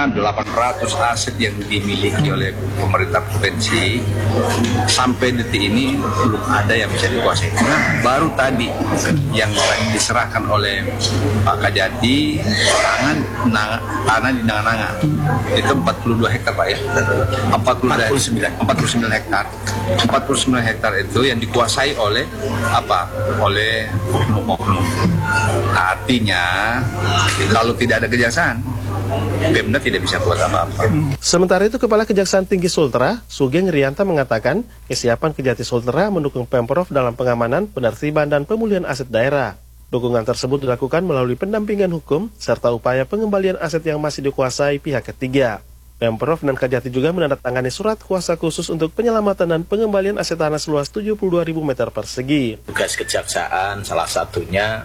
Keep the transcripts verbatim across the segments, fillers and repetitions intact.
delapan ratus aset yang dimiliki oleh pemerintah provinsi sampai detik ini belum ada yang bisa dikuasai. Baru tadi yang diserahkan oleh Pak Kajati tangan nang, tanah di Nanga-Nanga itu empat puluh dua hektar Pak ya, empat puluh sembilan hektar, empat puluh sembilan hektar itu yang dikuasai oleh apa? Oleh oknum-oknum. Artinya kalau tidak ada kejaksaan, Pemda tidak bisa buat apa-apa. Sementara itu, Kepala Kejaksaan Tinggi Sultra, Sugeng Rianta mengatakan kesiapan Kejati Sultra mendukung Pemprov dalam pengamanan, penertiban, dan pemulihan aset daerah. Dukungan tersebut dilakukan melalui pendampingan hukum serta upaya pengembalian aset yang masih dikuasai pihak ketiga. Pemprov dan Kejati juga menandatangani surat kuasa khusus untuk penyelamatan dan pengembalian aset tanah seluas tujuh puluh dua ribu meter persegi. Tugas kejaksaan salah satunya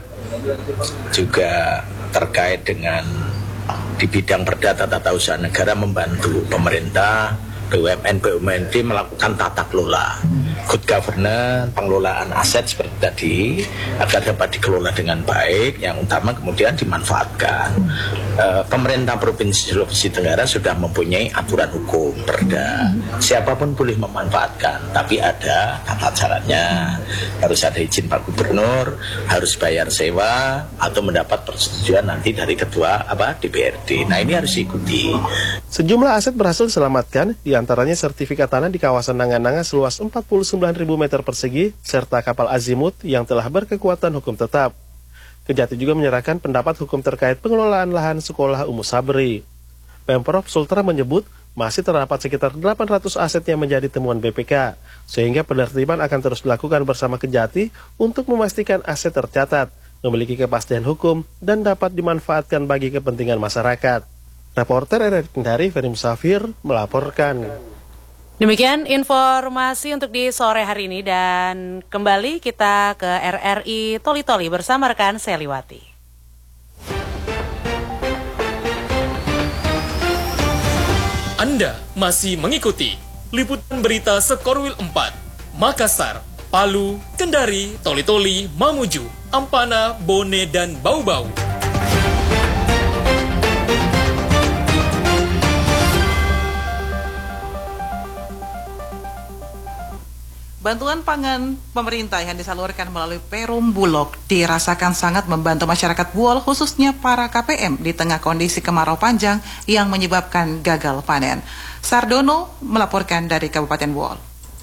juga terkait dengan di bidang perdata tata usaha negara membantu pemerintah, B U M N, B U M N D melakukan tata kelola, good governance, pengelolaan aset seperti tadi agar dapat dikelola dengan baik, yang utama kemudian dimanfaatkan. E, pemerintah Provinsi Sulawesi Tenggara sudah mempunyai aturan hukum perda, siapapun boleh memanfaatkan, tapi ada tata caranya, harus ada izin Pak Gubernur, harus bayar sewa atau mendapat persetujuan nanti dari ketua apa D P R D. Nah, ini harus diikuti. Sejumlah aset berhasil diselamatkan, diantaranya sertifikat tanah di kawasan Nanga-Nanga seluas empat puluh sembilan ribu meter persegi, serta kapal azimut yang telah berkekuatan hukum tetap. Kejati juga menyerahkan pendapat hukum terkait pengelolaan lahan sekolah Umu Sabri. Pemprov Sultra menyebut masih terdapat sekitar delapan ratus aset yang menjadi temuan B P K, sehingga penertiban akan terus dilakukan bersama Kejati untuk memastikan aset tercatat, memiliki kepastian hukum, dan dapat dimanfaatkan bagi kepentingan masyarakat. Reporter R R I Kendari, Ferry Musafir, melaporkan. Demikian informasi untuk di sore hari ini, dan kembali kita ke R R I Toli-Toli bersama rekan Seliwati. Anda masih mengikuti liputan berita Sekorwil empat, Makassar, Palu, Kendari, Toli-Toli, Mamuju, Ampana, Bone, dan Bau-Bau. Bantuan pangan pemerintah yang disalurkan melalui Perum Bulog dirasakan sangat membantu masyarakat Buol, khususnya para K P M di tengah kondisi kemarau panjang yang menyebabkan gagal panen. Sardono melaporkan dari Kabupaten Buol.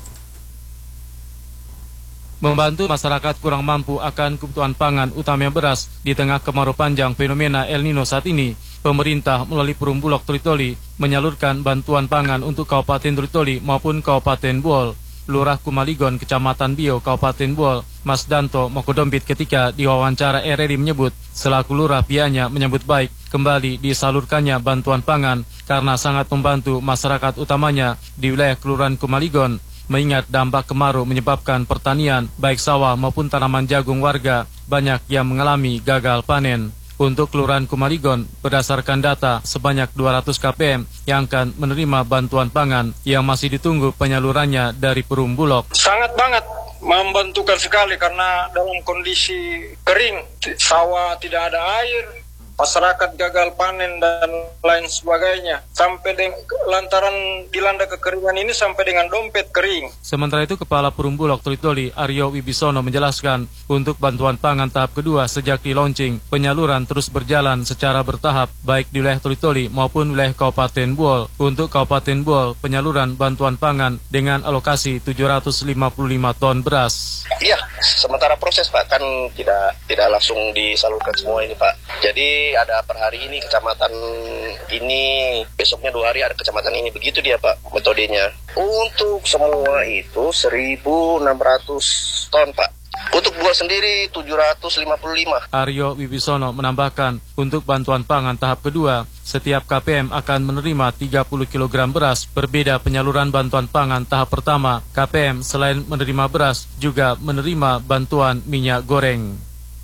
Membantu masyarakat kurang mampu akan kebutuhan pangan utamanya beras di tengah kemarau panjang fenomena El Nino saat ini, pemerintah melalui Perum Bulog Toli-Toli menyalurkan bantuan pangan untuk Kabupaten Toli-Toli maupun Kabupaten Buol. Lurah Kumaligon, Kecamatan Bio, Kabupaten Buol, Mas Danto Mokodombit ketika diwawancara R R I menyebut selaku lurah pihaknya menyambut baik kembali disalurkannya bantuan pangan karena sangat membantu masyarakat utamanya di wilayah Kelurahan Kumaligon, mengingat dampak kemarau menyebabkan pertanian baik sawah maupun tanaman jagung warga banyak yang mengalami gagal panen. Untuk Kelurahan Kumaligon, berdasarkan data sebanyak dua ratus K P M yang akan menerima bantuan pangan yang masih ditunggu penyalurannya dari Perum Bulog. Sangat banget membantukan sekali karena dalam kondisi kering, sawah tidak ada air, masyarakat gagal panen dan lain sebagainya. Sampai dengan lantaran dilanda kekeringan ini sampai dengan dompet kering. Sementara itu, Kepala Perum Bulog Toli-Toli Aryo Wibisono menjelaskan untuk bantuan pangan tahap kedua sejak di launching, penyaluran terus berjalan secara bertahap baik di wilayah Toli-Toli maupun wilayah Kabupaten Buol. Untuk Kabupaten Buol, penyaluran bantuan pangan dengan alokasi tujuh ratus lima puluh lima ton beras. Iya, sementara proses Pak, kan tidak tidak langsung disalurkan semua ini Pak. Jadi ada per hari ini kecamatan ini, besoknya dua hari ada kecamatan ini, begitu dia Pak metodenya. Untuk semua itu seribu enam ratus ton Pak. Untuk buah sendiri tujuh ratus lima puluh lima. Aryo Wibisono menambahkan untuk bantuan pangan tahap kedua, setiap K P M akan menerima tiga puluh kilogram beras. Berbeda penyaluran bantuan pangan tahap pertama, K P M selain menerima beras juga menerima bantuan minyak goreng.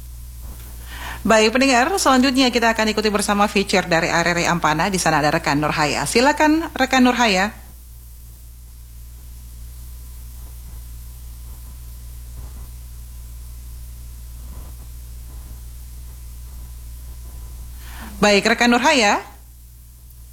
Baik pendengar, selanjutnya kita akan ikuti bersama feature dari R R I Ampana. Di sana ada rekan Nurhaya. Silakan rekan Nurhaya. Baik rekan Nurhaya.